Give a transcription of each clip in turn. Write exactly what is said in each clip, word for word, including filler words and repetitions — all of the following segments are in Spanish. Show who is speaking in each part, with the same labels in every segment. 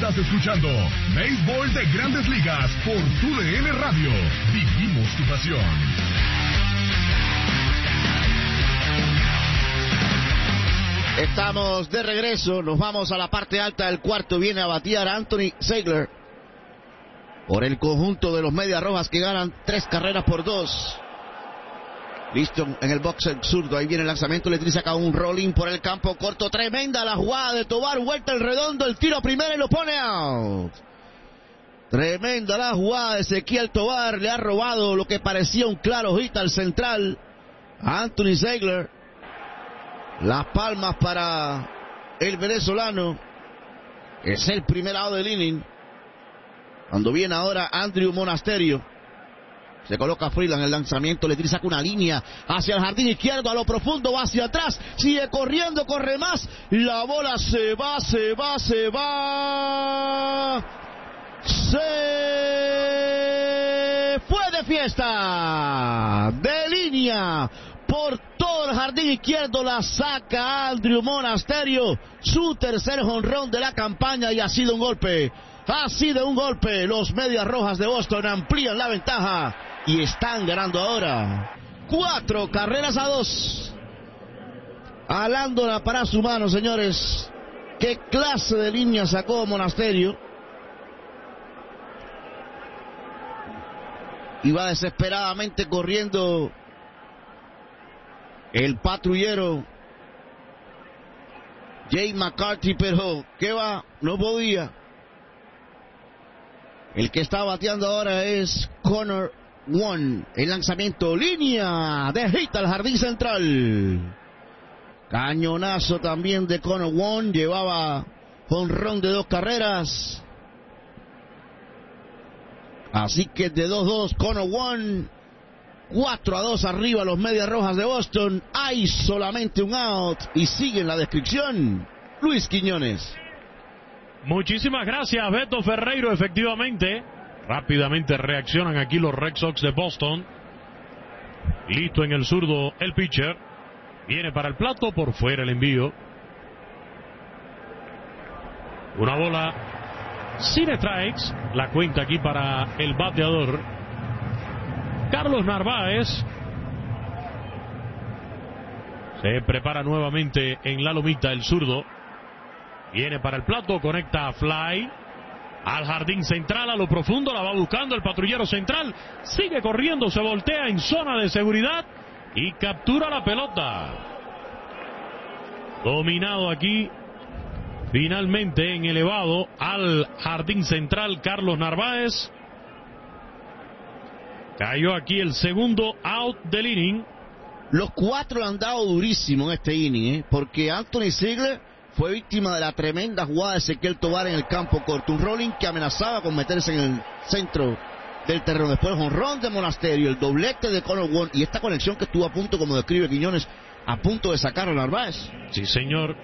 Speaker 1: Estás escuchando Béisbol de Grandes Ligas por Tu D N Radio. Vivimos tu pasión.
Speaker 2: Estamos de regreso, nos vamos a la parte alta del cuarto. Viene a batear Anthony Ziegler por el conjunto de los Medias Rojas, que ganan tres carreras por dos. Listo en el box el zurdo, ahí viene el lanzamiento, le saca un rolling por el campo corto, tremenda la jugada de Tovar, vuelta el redondo, el tiro a primera y lo pone out. Tremenda la jugada de Ezequiel Tovar, le ha robado lo que parecía un claro hit al central Anthony Ziegler. Las palmas para el venezolano, es el primer out del inning. Cuando viene ahora Andrew Monasterio, se coloca Freeland, el lanzamiento, le saca una línea hacia el jardín izquierdo, a lo profundo, va hacia atrás, sigue corriendo, corre más, la bola se va, se va, se va, se fue de fiesta, de línea, por todo el jardín izquierdo, la saca Andrew Monasterio, su tercer jonrón de la campaña, y ha sido un golpe, ha sido un golpe, los Medias Rojas de Boston amplían la ventaja, y están ganando ahora cuatro carreras a dos. Alándola para su mano, señores. Qué clase de línea sacó Monasterio. Iba desesperadamente corriendo el patrullero Jay McCarthy, pero ¿qué va? No podía. El que está bateando ahora es Connor Wong. El lanzamiento, línea de hit al jardín central. Cañonazo también de Connor Wong. Llevaba jonrón de dos carreras. Así que de dos dos Connor Wong. cuatro a dos arriba los Medias Rojas de Boston. Hay solamente un out. Y sigue en la descripción Luis Quiñones.
Speaker 3: Muchísimas gracias, Beto Ferreiro. Efectivamente, rápidamente reaccionan aquí los Red Sox de Boston. Listo en el zurdo el pitcher. Viene para el plato, por fuera el envío. Una bola sin strikes. La cuenta aquí para el bateador Carlos Narváez. Se prepara nuevamente en la lomita el zurdo. Viene para el plato, conecta a fly al jardín central, a lo profundo, la va buscando el patrullero central, sigue corriendo, se voltea en zona de seguridad y captura la pelota. Dominado aquí, finalmente en elevado al jardín central Carlos Narváez. Cayó aquí el segundo out del inning.
Speaker 2: Los cuatro le han dado durísimo en este inning, ¿eh? Porque Anthony Ziegler fue víctima de la tremenda jugada de Ezequiel Tovar en el campo corto. Un rolling que amenazaba con meterse en el centro del terreno. Después el jonrón de Monasterio, el doblete de Connor Wong y esta conexión que estuvo a punto, como describe Quiñones, a punto de sacar a Narváez.
Speaker 3: Sí, señor.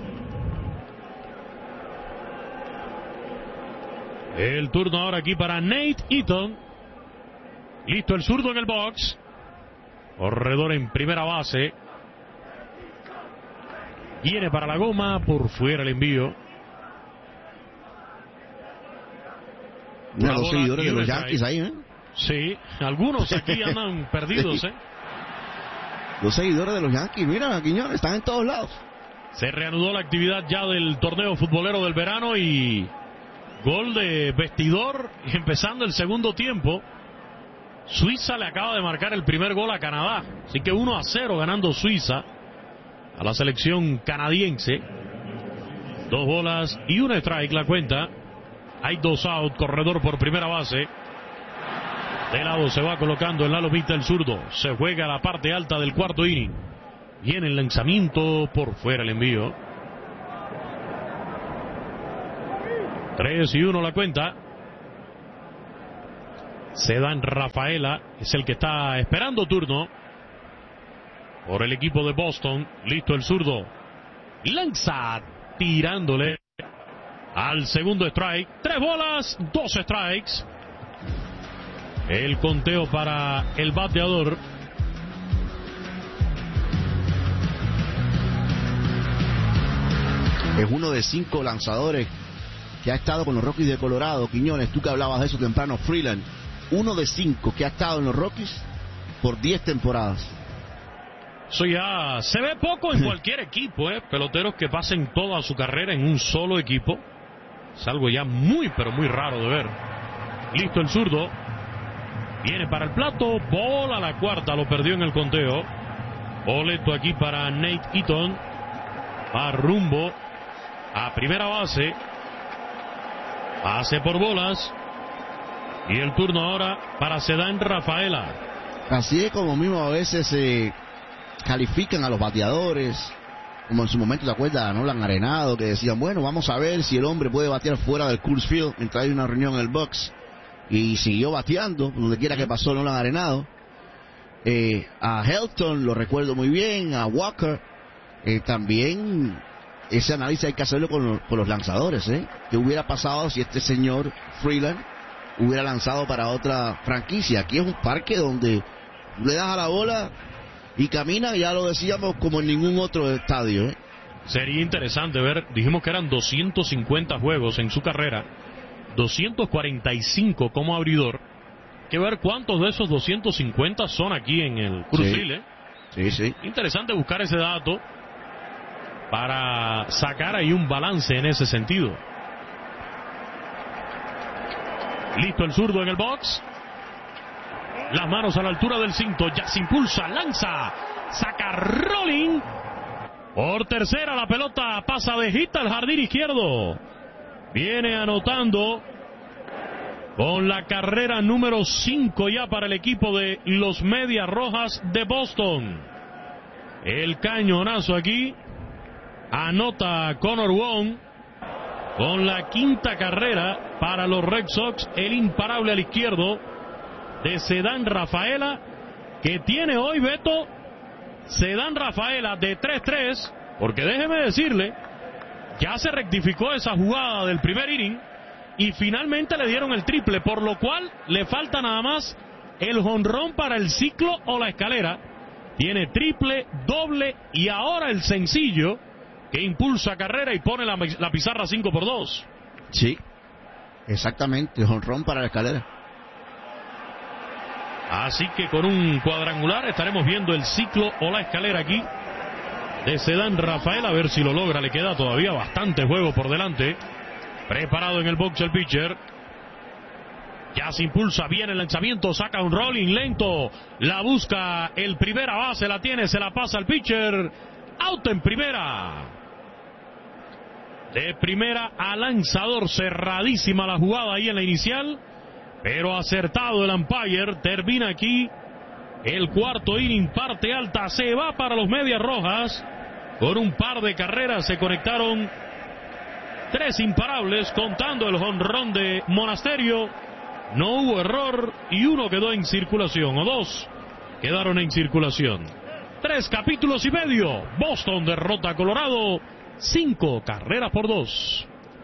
Speaker 3: El turno ahora aquí para Nate Eaton. Listo el zurdo en el box. Corredor en primera base. Viene para la goma, por fuera el envío.
Speaker 2: Una los seguidores de los Yankees ahí, ¿eh?
Speaker 3: Sí, algunos aquí andan perdidos, ¿eh?
Speaker 2: Los seguidores de los Yankees, mira, Quiñones, están en todos lados.
Speaker 3: Se reanudó la actividad ya del torneo futbolero del verano y gol de vestidor empezando el segundo tiempo. Suiza le acaba de marcar el primer gol a Canadá, así que uno a cero ganando Suiza a la selección canadiense. Dos bolas y un strike la cuenta. Hay dos out, corredor por primera base. De lado se va colocando en la lomita el zurdo. Se juega a la parte alta del cuarto inning. Viene el lanzamiento, por fuera el envío. Tres y uno la cuenta. Se da en Rafaela, es el que está esperando turno por el equipo de Boston. Listo el zurdo. Lanza tirándole al segundo strike. Tres bolas, dos strikes. El conteo para el bateador.
Speaker 2: Es uno de cinco lanzadores que ha estado con los Rockies de Colorado, Quiñones, tú que hablabas de eso temprano, Freeland, uno de cinco que ha estado en los Rockies por diez temporadas.
Speaker 3: Eso ya se ve poco en cualquier equipo, ¿eh? Peloteros que pasen toda su carrera en un solo equipo. Es algo ya muy, pero muy raro de ver. Listo el zurdo. Viene para el plato. Bola a la cuarta. Lo perdió en el conteo. Boleto aquí para Nate Eaton. Va rumbo a primera base. Pase por bolas. Y el turno ahora para Ceddanne Rafaela.
Speaker 2: Así es como mismo a veces se eh, califican a los bateadores. Como en su momento, ¿te acuerdas? A Nolan Arenado, que decían, bueno, vamos a ver si el hombre puede batear fuera del Coors Field mientras hay una reunión en el box. Y siguió bateando, donde quiera que pasó Nolan Arenado. Eh, a Helton, lo recuerdo muy bien, a Walker. Eh, también ese análisis hay que hacerlo con los, con los lanzadores, ¿eh? ¿Qué hubiera pasado si este señor Freeland hubiera lanzado para otra franquicia? Aquí es un parque donde le das a la bola y camina, ya lo decíamos, como en ningún otro estadio, ¿eh?
Speaker 3: Sería interesante ver, dijimos que eran doscientos cincuenta juegos en su carrera, doscientos cuarenta y cinco como abridor. Que ver cuántos de esos doscientos cincuenta son aquí en el Coors Field, ¿eh?
Speaker 2: Sí, sí.
Speaker 3: Interesante buscar ese dato para sacar ahí un balance en ese sentido. Listo el zurdo en el box. Las manos a la altura del cinto. Ya se impulsa, lanza, saca rolling. Por tercera la pelota pasa de hit al jardín izquierdo. Viene anotando con la carrera número cinco ya para el equipo de los Medias Rojas de Boston. El cañonazo aquí. Anota Connor Wong con la quinta carrera para los Red Sox. El imparable al izquierdo de Ceddanne Rafaela, que tiene hoy, Beto, Ceddanne Rafaela de tres tres, porque déjeme decirle, ya se rectificó esa jugada del primer inning y finalmente le dieron el triple, por lo cual le falta nada más el jonrón para el ciclo o la escalera. Tiene triple, doble y ahora el sencillo que impulsa carrera y pone la, la pizarra cinco por dos.
Speaker 2: Sí, exactamente, jonrón para la escalera.
Speaker 3: Así que con un cuadrangular estaremos viendo el ciclo o la escalera aquí de Ceddanne Rafaela, a ver si lo logra. Le queda todavía bastante juego por delante. Preparado en el box el pitcher. Ya se impulsa bien el lanzamiento, saca un rolling lento, la busca el primera base, la tiene, se la pasa al pitcher. Out en primera. De primera a lanzador, cerradísima la jugada ahí en la inicial, pero acertado el umpire. Termina aquí el cuarto inning, parte alta, se va para los Medias Rojas. Con un par de carreras se conectaron tres imparables, contando el jonrón de Monasterio. No hubo error y uno quedó en circulación, o dos quedaron en circulación. Tres capítulos y medio. Boston derrota a Colorado, cinco carreras por dos.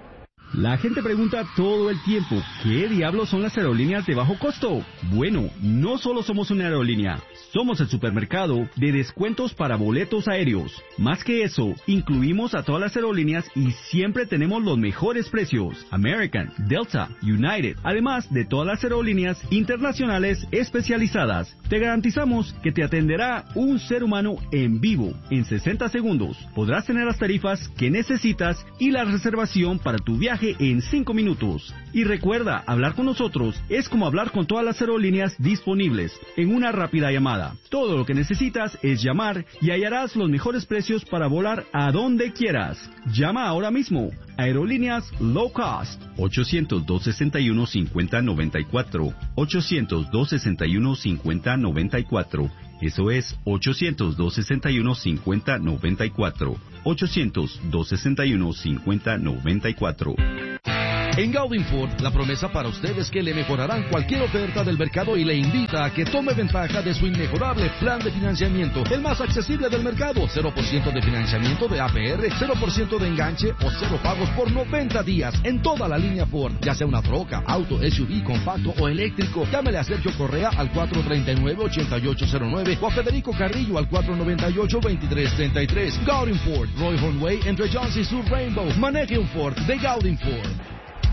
Speaker 4: La gente pregunta todo el tiempo, ¿qué diablos son las aerolíneas de bajo costo? Bueno, no solo somos una aerolínea, somos el supermercado de descuentos para boletos aéreos. Más que eso, incluimos a todas las aerolíneas y siempre tenemos los mejores precios. American, Delta, United, además de todas las aerolíneas internacionales especializadas. Te garantizamos que te atenderá un ser humano en vivo en sesenta segundos. Podrás tener las tarifas que necesitas y la reservación para tu viaje en cinco minutos. Y recuerda, hablar con nosotros es como hablar con todas las aerolíneas disponibles en una rápida llamada. Todo lo que necesitas es llamar y hallarás los mejores precios para volar a donde quieras. Llama ahora mismo. Aerolíneas Low Cost. ochocientos, dos sesenta y uno, cincuenta noventa y cuatro. ochocientos, dos sesenta y uno, cincuenta noventa y cuatro. Eso es ochocientos, dos sesenta y uno, cincuenta noventa y cuatro. ochocientos, dos sesenta y uno, cincuenta noventa y cuatro.
Speaker 5: En Gaudin Ford, la promesa para usted es que le mejorarán cualquier oferta del mercado y le invita a que tome ventaja de su inmejorable plan de financiamiento, el más accesible del mercado. cero por ciento de financiamiento de A P R, cero por ciento de enganche o cero pagos por noventa días en toda la línea Ford, ya sea una troca, auto, S U V, compacto o eléctrico. Llámele a Sergio Correa al cuatro treinta y nueve, ochenta y ocho cero nueve o a Federico Carrillo al cuatro noventa y ocho, veintitrés treinta y tres. Gaudin Ford, Roy Hornway entre Johns y Sur Rainbow. Maneje un Ford de Gaudin Ford.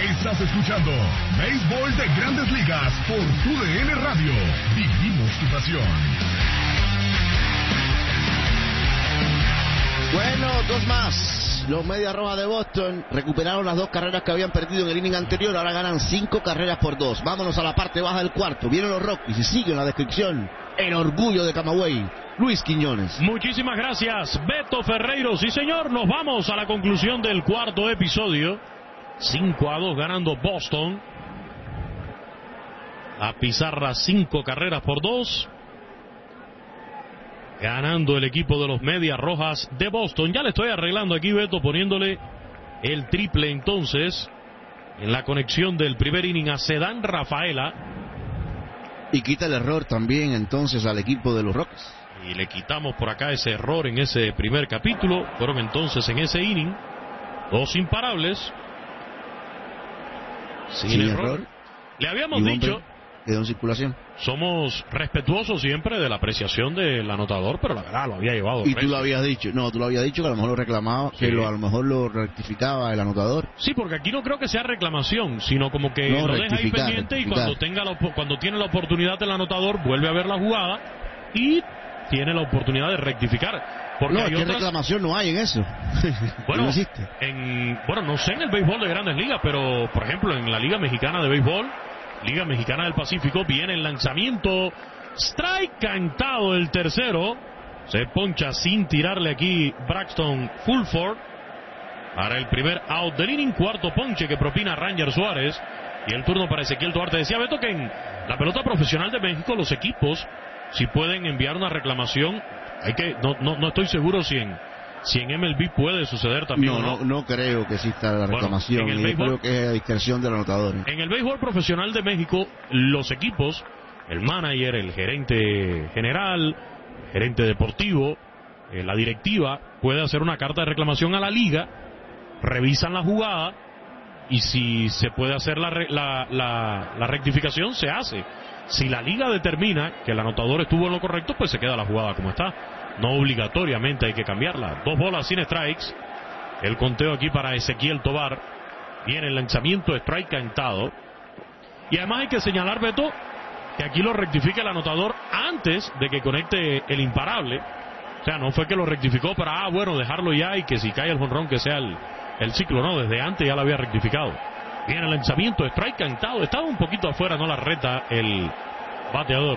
Speaker 1: Estás escuchando Béisbol de Grandes Ligas por Tu D N Radio. Vivimos tu pasión.
Speaker 2: Bueno, dos más. Los Medias Rojas de Boston recuperaron las dos carreras que habían perdido en el inning anterior. Ahora ganan cinco carreras por dos. Vámonos a la parte baja del cuarto. Vienen los Rockies y sigue en la descripción el orgullo de Camagüey, Luis Quiñones.
Speaker 3: Muchísimas gracias, Beto Ferreiro. Sí, señor, nos vamos a la conclusión del cuarto episodio. cinco a dos ganando Boston. A pizarra cinco carreras por dos. Ganando el equipo de los Medias Rojas de Boston. Ya le estoy arreglando aquí, Beto, poniéndole el triple entonces en la conexión del primer inning a Cedán Rafaela.
Speaker 2: Y quita el error también entonces al equipo de los Rockies.
Speaker 3: Y le quitamos por acá ese error en ese primer capítulo. Fueron entonces en ese inning dos imparables. Sin,
Speaker 2: Sin error.
Speaker 3: error. Le habíamos
Speaker 2: y
Speaker 3: dicho...
Speaker 2: Quedó en circulación.
Speaker 3: Somos respetuosos siempre de la apreciación del anotador, pero la verdad lo había llevado.
Speaker 2: Y tú lo habías dicho, no, tú lo habías dicho que a lo mejor lo reclamaba, sí. que lo, a lo mejor lo rectificaba el anotador.
Speaker 3: Sí, porque aquí no creo que sea reclamación, sino como que no, lo deja ahí pendiente rectificar. Y cuando tenga la, cuando tiene la oportunidad el anotador vuelve a ver la jugada y tiene la oportunidad de rectificar. Porque
Speaker 2: no,
Speaker 3: hay
Speaker 2: ¿qué
Speaker 3: otras...
Speaker 2: reclamación no hay en eso?
Speaker 3: Bueno,
Speaker 2: no existe.
Speaker 3: En, bueno, no sé en el béisbol de Grandes Ligas, pero por ejemplo en la Liga Mexicana de Béisbol, Liga Mexicana del Pacífico, viene el lanzamiento, strike cantado el tercero, se poncha sin tirarle aquí Braxton Fulford para el primer out del inning, cuarto ponche que propina Ranger Suárez y el turno para Ezequiel Duarte. Decía Beto que en la pelota profesional de México los equipos si pueden enviar una reclamación, hay que no no, no estoy seguro si en Si en M L B puede suceder también.
Speaker 2: No, no, no, no creo que exista la reclamación. Bueno, yo creo que es a discreción del anotador.
Speaker 3: En el béisbol profesional de México, los equipos, el manager, el gerente general, el gerente deportivo, eh, la directiva, puede hacer una carta de reclamación a la liga, revisan la jugada y si se puede hacer la, la, la, la rectificación, se hace. Si la liga determina que el anotador estuvo en lo correcto, pues se queda la jugada como está. No obligatoriamente hay que cambiarla. Dos bolas sin strikes. El conteo aquí para Ezequiel Tovar. Viene el lanzamiento, strike cantado. Y además hay que señalar, Beto, que aquí lo rectifica el anotador antes de que conecte el imparable. O sea, no fue que lo rectificó para, ah, bueno, dejarlo ya y que si cae el jonrón que sea el, el ciclo. No, desde antes ya lo había rectificado. Viene el lanzamiento, strike cantado. Estaba un poquito afuera, no la reta el bateador.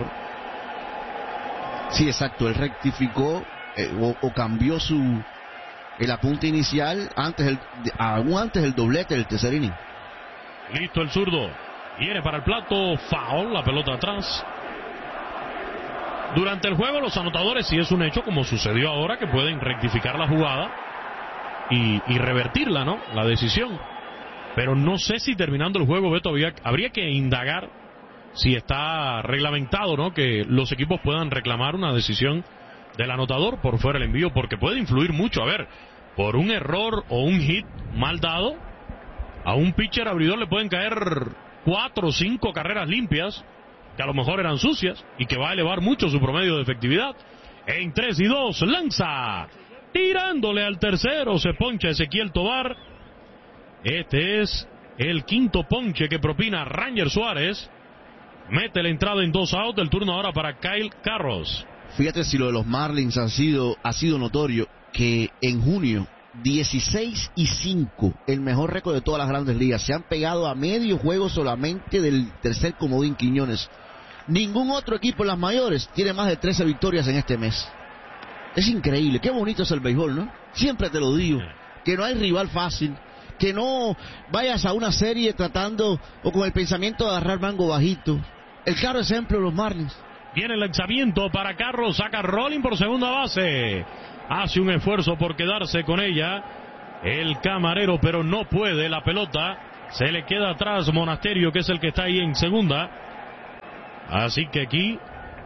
Speaker 2: Sí, exacto, él rectificó eh, o, o cambió su el apunte inicial antes el, aún antes del doblete del tercer inning.
Speaker 3: Listo el zurdo, viene para el plato, foul, la pelota atrás. Durante el juego los anotadores, si es un hecho como sucedió ahora, que pueden rectificar la jugada y, y revertirla, ¿no? La decisión. Pero no sé si terminando el juego, Beto, había, habría que indagar si está reglamentado, ¿no? Que los equipos puedan reclamar una decisión del anotador por fuera del envío, porque puede influir mucho. A ver, por un error o un hit mal dado, a un pitcher abridor le pueden caer cuatro o cinco carreras limpias, que a lo mejor eran sucias, y que va a elevar mucho su promedio de efectividad. En tres y dos, lanza, tirándole al tercero, se poncha Ezequiel Tovar. Este es el quinto ponche que propina Ranger Suárez. Mete la entrada en dos outs, el turno ahora para Kyle Carros.
Speaker 2: Fíjate si lo de los Marlins ha sido, ha sido notorio, que en junio, dieciséis y cinco, el mejor récord de todas las grandes ligas. Se han pegado a medio juego solamente del tercer comodín Quiñones. Ningún otro equipo en las mayores tiene más de trece victorias en este mes. Es increíble, qué bonito es el béisbol, ¿no? Siempre te lo digo, que no hay rival fácil, que no vayas a una serie tratando o con el pensamiento de agarrar mango bajito. El claro ejemplo de los Marlins.
Speaker 3: Viene el lanzamiento para Carros, saca Rolling por segunda base. Hace un esfuerzo por quedarse con ella el camarero, pero no puede. La pelota se le queda atrás Monasterio, que es el que está ahí en segunda. Así que aquí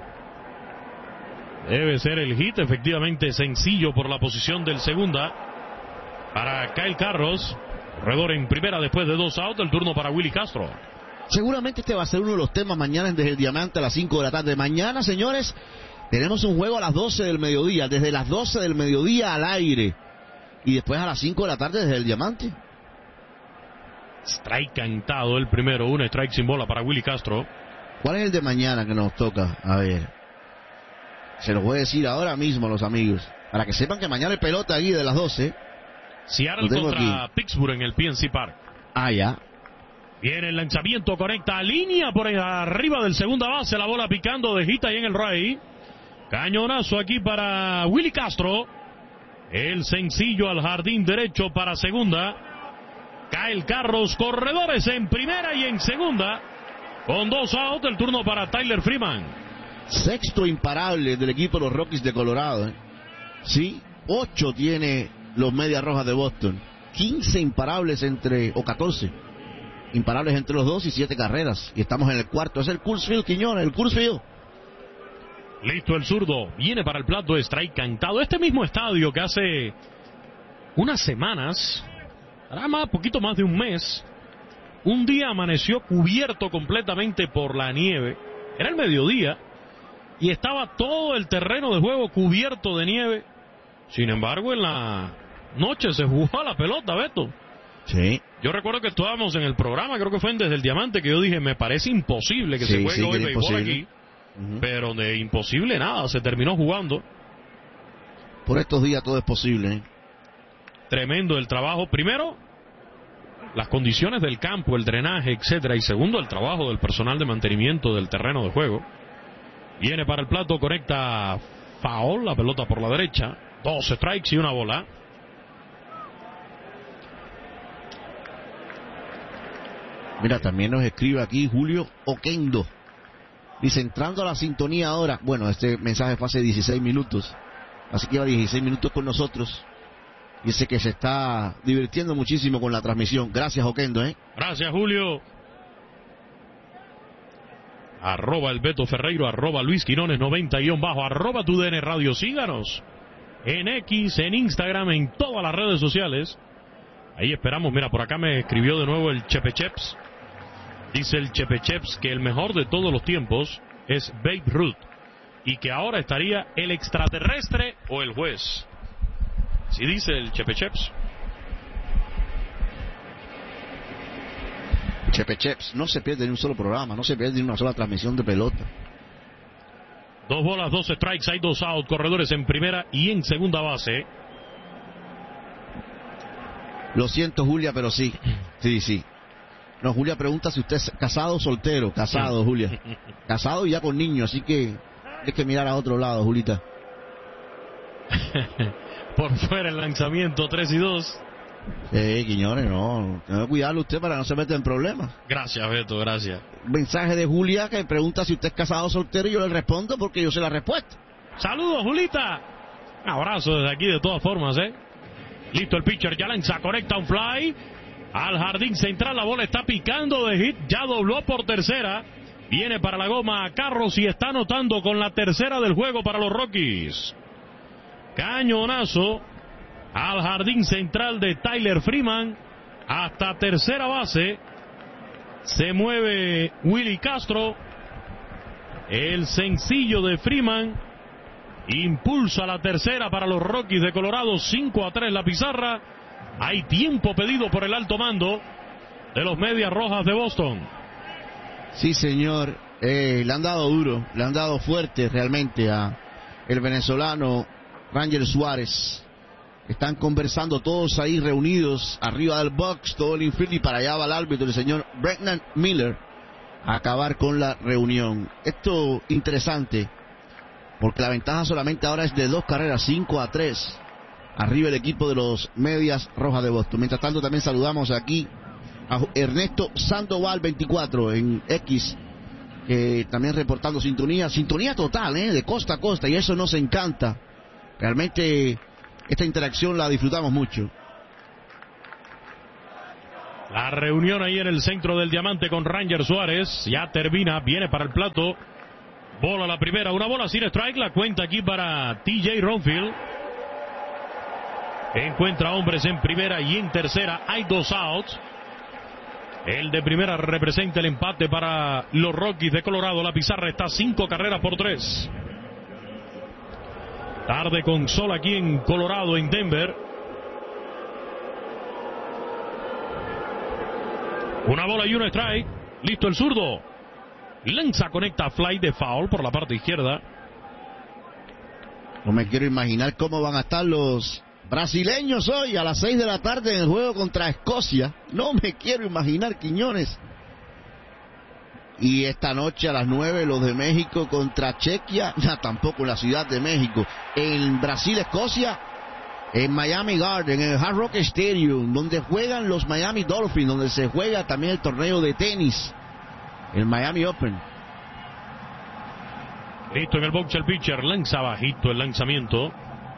Speaker 3: debe ser el hit, efectivamente sencillo por la posición del segunda para Kyle Carros. Corredor en primera después de dos outs, el turno para Willy Castro.
Speaker 2: Seguramente este va a ser uno de los temas mañana desde el Diamante a las cinco de la tarde. Mañana, señores, tenemos un juego a las doce del mediodía, desde las doce del mediodía al aire. Y después a las cinco de la tarde desde el Diamante.
Speaker 3: Strike cantado el primero, un strike sin bola para Willie Castro.
Speaker 2: ¿Cuál es el de mañana que nos toca? A ver. Se los voy a decir ahora mismo a los amigos. Para que sepan que mañana hay pelota allí de las doce.
Speaker 3: Seattle contra aquí. Pittsburgh en el P N C Park.
Speaker 2: Ah, ya.
Speaker 3: Viene el lanzamiento, conecta línea por arriba del segunda base. La bola picando de hit ahí en el right. Cañonazo aquí para Willie Castro. El sencillo al jardín derecho para segunda. Kyle Carros, corredores en primera y en segunda. Con dos outs, el turno para Tyler Freeman.
Speaker 2: Sexto imparable del equipo de los Rockies de Colorado. ¿eh? Sí, ocho tiene los Medias Rojas de Boston. quince imparables entre, o catorce imparables entre los dos y siete carreras. Y estamos en el cuarto. Es el Coors Field, Quiñones, el Coors Field.
Speaker 3: Listo el zurdo. Viene para el plato de strike cantado. Este mismo estadio que hace unas semanas, hará más, poquito más de un mes, un día amaneció cubierto completamente por la nieve. Era el mediodía y estaba todo el terreno de juego cubierto de nieve. Sin embargo, en la noche se jugó a la pelota, Beto.
Speaker 2: Sí.
Speaker 3: Yo recuerdo que estábamos en el programa, creo que fue en Desde el Diamante, que yo dije, me parece imposible que
Speaker 2: sí,
Speaker 3: se juegue
Speaker 2: sí,
Speaker 3: hoy
Speaker 2: que
Speaker 3: béisbol aquí.
Speaker 2: Uh-huh.
Speaker 3: Pero de imposible nada, se terminó jugando.
Speaker 2: Por estos días todo es posible. ¿eh?
Speaker 3: Tremendo el trabajo. Primero, las condiciones del campo, el drenaje, etcétera. Y segundo, el trabajo del personal de mantenimiento del terreno de juego. Viene para el plato, conecta foul, la pelota por la derecha. Dos strikes y una bola.
Speaker 2: Mira, también nos escribe aquí Julio Oquendo. Dice, entrando a la sintonía ahora. Bueno, este mensaje fue hace dieciséis minutos. Así que lleva dieciséis minutos con nosotros. Dice que se está divirtiendo muchísimo con la transmisión. Gracias, Oquendo, ¿eh?
Speaker 3: Gracias, Julio. Arroba el Beto Ferreiro, arroba Luis Quinones noventa guión bajo, arroba tu D N Radio. Síganos en X, en Instagram, en todas las redes sociales. Ahí esperamos. Mira, por acá me escribió de nuevo el Chepe Cheps. Dice el Chepe Cheps que el mejor de todos los tiempos es Babe Ruth y que ahora estaría el extraterrestre o el juez. ¿Sí dice el Chepe Cheps?
Speaker 2: Chepe Cheps no se pierde ni un solo programa, no se pierde ni una sola transmisión de pelota.
Speaker 3: Dos bolas, dos strikes, hay dos out, corredores en primera y en segunda base.
Speaker 2: Lo siento, Julia, pero sí, sí, sí. No, Julia pregunta si usted es casado o soltero. Casado, Julia. Casado y ya con niños, así que hay que mirar a otro lado, Julita.
Speaker 3: Por fuera el lanzamiento, tres y dos.
Speaker 2: Eh, Quiñones, no. Tiene que cuidarlo usted para no se meter en problemas.
Speaker 3: Gracias, Beto, gracias.
Speaker 2: Mensaje de Julia que pregunta si usted es casado o soltero y yo le respondo porque yo sé la respuesta.
Speaker 3: Saludos, Julita. Un abrazo desde aquí de todas formas, ¿eh? Listo el pitcher, ya lanza, conecta un fly al jardín central, la bola está picando de hit, ya dobló por tercera, viene para la goma a Carros y está anotando con la tercera del juego para los Rockies. Cañonazo al jardín central de Tyler Freeman, hasta tercera base, se mueve Willie Castro, el sencillo de Freeman, impulsa la tercera para los Rockies de Colorado, cinco a tres la pizarra. Hay tiempo pedido por el alto mando de los Medias Rojas de Boston.
Speaker 2: Sí, señor. Eh, le han dado duro, le han dado fuerte realmente a el venezolano Ranger Suárez. Están conversando todos ahí reunidos arriba del box, todo el infield, y para allá va el árbitro, el señor Brennan Miller, a acabar con la reunión. Esto interesante, porque la ventaja solamente ahora es de dos carreras, cinco a tres. Arriba el equipo de los Medias Rojas de Boston. Mientras tanto también saludamos aquí a Ernesto Sandoval veinticuatro en X, que también reportando sintonía, sintonía total, ¿eh? De costa a costa, y eso nos encanta. Realmente esta interacción la disfrutamos mucho.
Speaker 3: La reunión ahí en el centro del diamante con Ranger Suárez ya termina, viene para el plato. Bola la primera, una bola sin strike, la cuenta aquí para T J Ronfield. Encuentra hombres en primera y en tercera, hay dos outs. El de primera representa el empate para los Rockies de Colorado. La pizarra está cinco carreras por tres. Tarde con sol aquí en Colorado, en Denver. Una bola y un strike. Listo el zurdo. Lanza, conecta fly de foul por la parte izquierda.
Speaker 2: No me quiero imaginar cómo van a estar los brasileños hoy a las seis de la tarde en el juego contra Escocia. No me quiero imaginar, Quiñones. Y esta noche a las nueve los de México contra Chequia. Ya tampoco en la Ciudad de México. En Brasil, Escocia. En Miami Garden, en el Hard Rock Stadium, donde juegan los Miami Dolphins, donde se juega también el torneo de tenis, el Miami Open.
Speaker 3: Listo en el box el pitcher, lanza bajito el lanzamiento.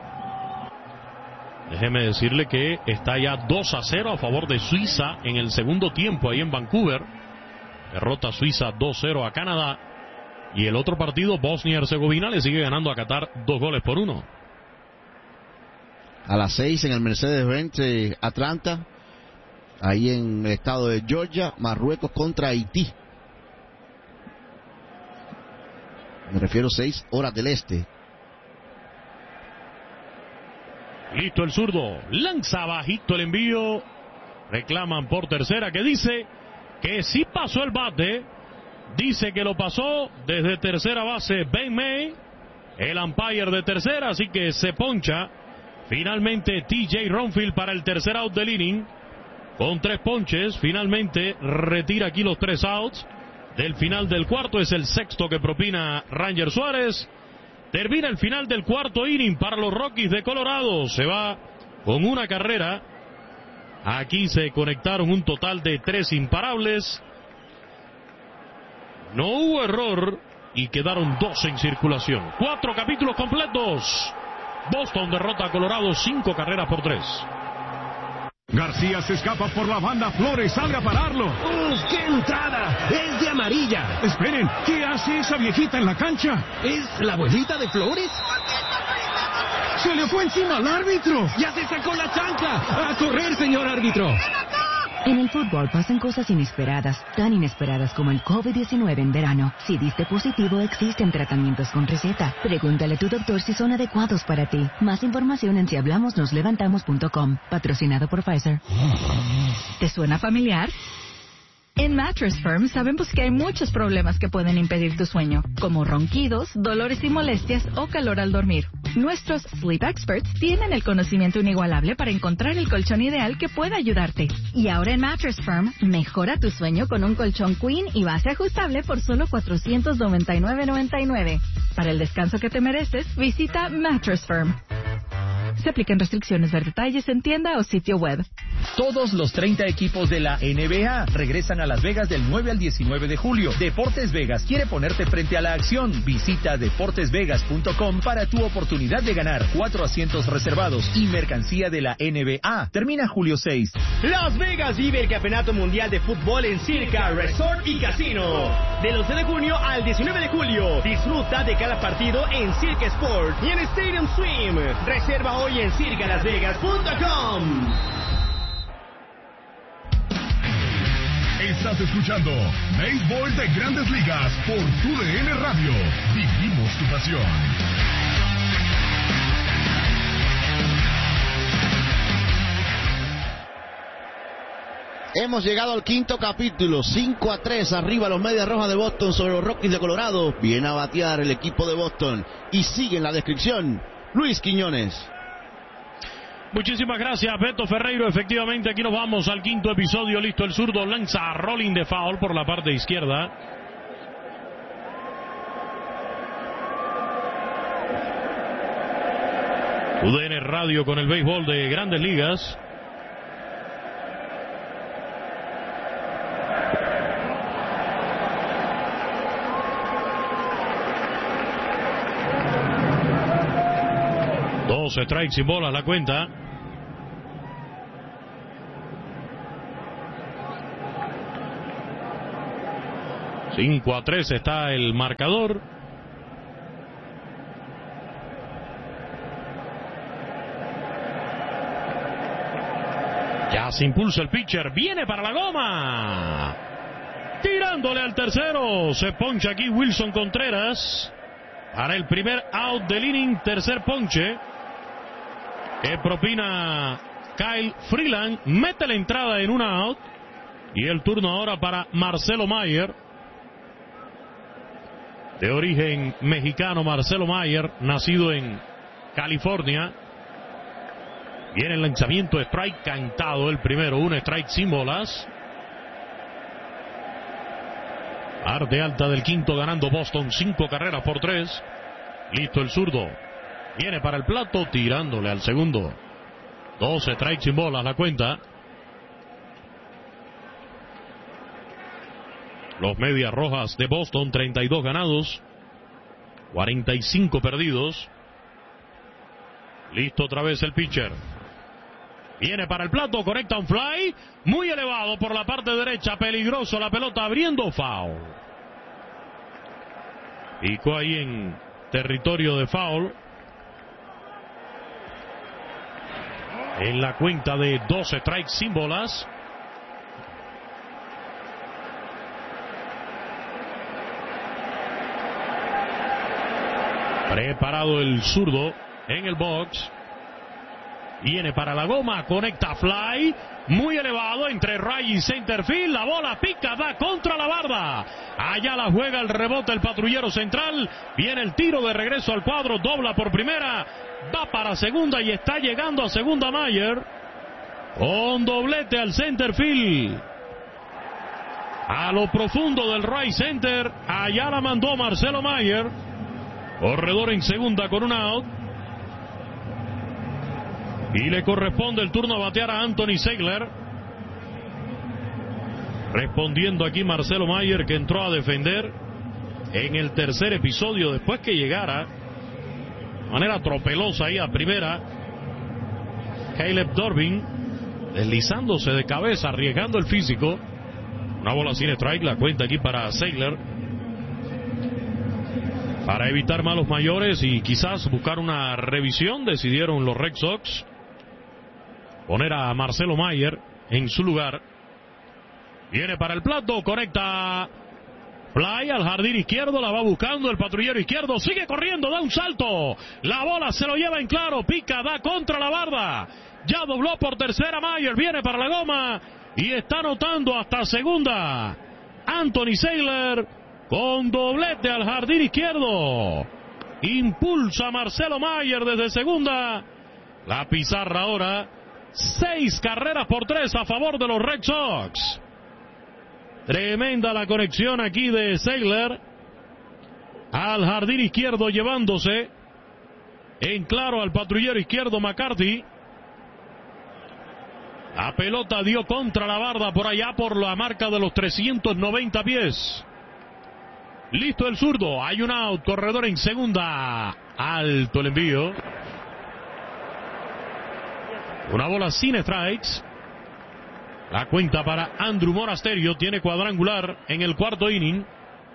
Speaker 3: Déjeme decirle que está ya dos a cero a favor de Suiza en el segundo tiempo ahí en Vancouver. Derrota Suiza dos cero a Canadá. Y el otro partido, Bosnia-Herzegovina, le sigue ganando a Qatar dos goles por uno.
Speaker 2: A las seis en el Mercedes-Benz eh, Atlanta, ahí en el estado de Georgia, Marruecos contra Haití. Me refiero seis horas del este.
Speaker 3: Listo el zurdo, lanza bajito el envío. Reclaman por tercera, que dice que sí pasó el bate. Dice que lo pasó desde tercera base Ben May, el umpire de tercera, así que se poncha. Finalmente T J Ronfield para el tercer out del inning. Con tres ponches, finalmente retira aquí los tres outs del final del cuarto. Es el sexto que propina Ranger Suárez. Termina el final del cuarto inning para los Rockies de Colorado. Se va con una carrera. Aquí se conectaron un total de tres imparables. No hubo error y quedaron dos en circulación. Cuatro capítulos completos. Boston derrota a Colorado cinco carreras por tres.
Speaker 1: García se escapa por la banda. Flores sale a pararlo.
Speaker 6: ¡Uf, qué entrada! ¡Es de amarilla!
Speaker 1: Esperen, ¿qué hace esa viejita en la cancha?
Speaker 6: ¿Es la abuelita de Flores?
Speaker 1: ¡Se le fue encima al árbitro!
Speaker 6: ¡Ya se sacó la chancla! ¡A correr, señor árbitro!
Speaker 7: En el fútbol pasan cosas inesperadas, tan inesperadas como el COVID diecinueve en verano. Si diste positivo, existen tratamientos con receta. Pregúntale a tu doctor si son adecuados para ti. Más información en si hablamos nos levantamos punto com. Patrocinado por Pfizer.
Speaker 8: ¿Te suena familiar? En Mattress Firm sabemos que hay muchos problemas que pueden impedir tu sueño, como ronquidos, dolores y molestias o calor al dormir. Nuestros Sleep Experts tienen el conocimiento inigualable para encontrar el colchón ideal que pueda ayudarte. Y ahora en Mattress Firm, mejora tu sueño con un colchón Queen y base ajustable por solo cuatrocientos noventa y nueve noventa y nueve. Para el descanso que te mereces, visita Mattress Firm. Se aplican restricciones. Ver detalles en tienda o sitio web.
Speaker 9: Todos los treinta equipos de la N B A regresan a Las Vegas del nueve al diecinueve de julio. Deportes Vegas quiere ponerte frente a la acción. Visita deportes vegas punto com para tu oportunidad de ganar cuatro asientos reservados y mercancía de la N B A. Termina julio seis.
Speaker 10: Las Vegas vive el Campeonato Mundial de Fútbol en Circa Resort y Casino. Del once de junio al diecinueve de julio. Disfruta de cada partido en Circa Sport y en Stadium Swim. Reserva hoy en circa las vegas punto com.
Speaker 1: Estás escuchando Béisbol de Grandes Ligas por Tu D N Radio. Vivimos tu pasión.
Speaker 2: Hemos llegado al quinto capítulo, cinco a tres, arriba los Medias Rojas de Boston sobre los Rockies de Colorado. Viene a batear el equipo de Boston y sigue en la descripción Luis Quiñones.
Speaker 3: Muchísimas gracias, Beto Ferreiro. Efectivamente, aquí nos vamos al quinto episodio. Listo el zurdo, lanza a rolling de foul por la parte izquierda. U D N Radio con el béisbol de Grandes Ligas. Dos strikes y bolas la cuenta. cinco a tres está el marcador. Ya se impulsa el pitcher. Viene para la goma. Tirándole al tercero. Se poncha aquí Wilson Contreras. Para el primer out del inning. Tercer ponche. Que propina Kyle Freeland. Mete la entrada en una out. Y el turno ahora para Marcelo Mayer. De origen mexicano, Marcelo Mayer, nacido en California. Viene el lanzamiento, strike cantado el primero, un strike sin bolas. Parte alta del quinto ganando Boston, cinco carreras por tres. Listo el zurdo. Viene para el plato, tirándole al segundo. Dos strikes sin bolas la cuenta. Los Medias Rojas de Boston, treinta y dos ganados, cuarenta y cinco perdidos. Listo otra vez el pitcher. Viene para el plato, conecta un fly, muy elevado por la parte derecha, peligroso la pelota abriendo, foul. Picó ahí en territorio de foul. En la cuenta de dos strikes sin bolas. Preparado el zurdo en el box. Viene para la goma, conecta fly, muy elevado entre right y center field, la bola pica, va contra la barda. Allá la juega el rebote el patrullero central, viene el tiro de regreso al cuadro, dobla por primera, va para segunda y está llegando a segunda Mayer. Con doblete al center field. A lo profundo del right center, allá la mandó Marcelo Mayer. Corredor en segunda con un out. Y le corresponde el turno a batear a Anthony Ziegler. Respondiendo aquí Marcelo Mayer, que entró a defender en el tercer episodio después que llegara de manera tropelosa ahí a primera Caleb Durbin, deslizándose de cabeza, arriesgando el físico. Una bola sin strike, la cuenta aquí para Ziegler. Para evitar malos mayores y quizás buscar una revisión, decidieron los Red Sox poner a Marcelo Mayer en su lugar. Viene para el plato, conecta fly al jardín izquierdo, la va buscando el patrullero izquierdo, sigue corriendo, da un salto, la bola se lo lleva en claro, pica, da contra la barda, ya dobló por tercera Mayer, viene para la goma y está anotando hasta segunda Anthony Ziegler con doblete al jardín izquierdo. Impulsa Marcelo Mayer desde segunda. La pizarra ahora, seis carreras por tres a favor de los Red Sox. Tremenda la conexión aquí de Ziegler al jardín izquierdo, llevándose en claro al patrullero izquierdo McCarthy. La pelota dio contra la barda por allá por la marca de los trescientos noventa pies. Listo el zurdo, hay un out, corredor en segunda, alto el envío. Una bola sin strikes. La cuenta para Andrew Monasterio, tiene cuadrangular en el cuarto inning.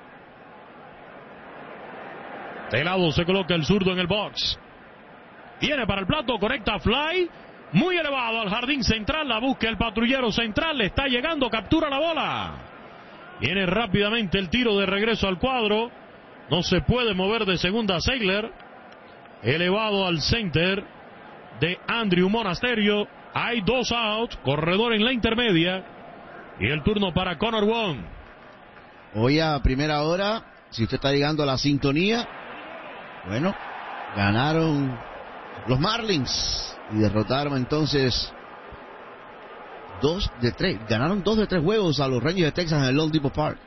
Speaker 3: De lado se coloca el zurdo en el box. Viene para el plato, conecta fly, muy elevado al jardín central, la busca el patrullero central, le está llegando, captura la bola. Viene rápidamente el tiro de regreso al cuadro. No se puede mover de segunda Ziegler. Elevado al center de Andrew Monasterio. Hay dos outs. Corredor en la intermedia. Y el turno para Connor Wong.
Speaker 2: Hoy a primera hora, si usted está llegando a la sintonía, bueno, ganaron los Marlins. Y derrotaron entonces Dos de tres, ganaron dos de tres juegos a los Rangers de Texas en el Lone Depot Park.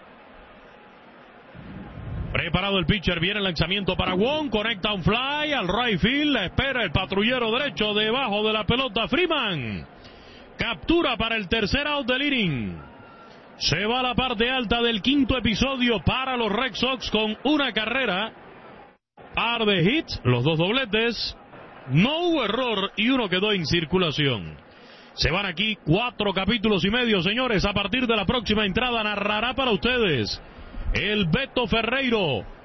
Speaker 3: Preparado el pitcher, viene el lanzamiento para Wong, conecta un fly al right field, la espera el patrullero derecho debajo de la pelota Freeman. Captura para el tercer out del inning. Se va a la parte alta del quinto episodio para los Red Sox con una carrera, par de hits, los dos dobletes, no hubo error y uno quedó en circulación. Se van aquí cuatro capítulos y medio, señores. A partir de la próxima entrada narrará para ustedes el Beto Ferreiro.